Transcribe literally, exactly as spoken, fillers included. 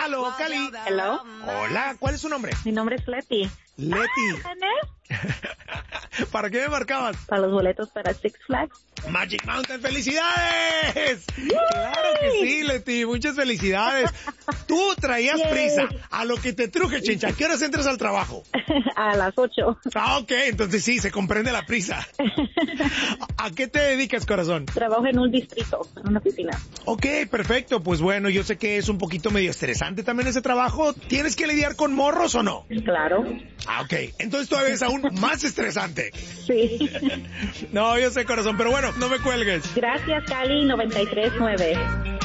Aló, Cali. Hello. Hola, ¿cuál es su nombre? Mi nombre es Leti. Leti. ¿Quién ¿Para qué me marcabas? Para los boletos para Six Flags. Magic Mountain, ¡felicidades! Claro que sí, Leti, muchas felicidades. Tú traías Yay. prisa, a lo que te truje, chincha. ¿A qué horas entras al trabajo? A las ocho. Ah, ok, entonces sí, se comprende la prisa. ¿A qué te dedicas, corazón? Trabajo en un distrito, en una oficina. Ok, perfecto, pues bueno, yo sé que es un poquito medio estresante también ese trabajo. ¿Tienes que lidiar con morros o no? Claro. Ah, ok, entonces todavía es aún más estresante. Sí. No, yo sé, corazón, pero bueno, no me cuelgues. Gracias, Cali noventa y tres nueve.